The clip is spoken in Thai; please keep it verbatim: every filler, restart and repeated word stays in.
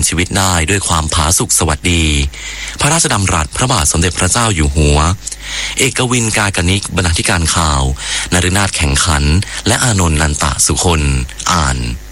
ชีวิตได้ด้วยความผาสุกสวัสดีพระราชดำรัสพระบาทสมเด็จพระเจ้าอยู่หัวเอกวินกากนิกบรรณาธิการข่าวนฤนาถแข่งขันและอานนท์นันตะสุคนอ่าน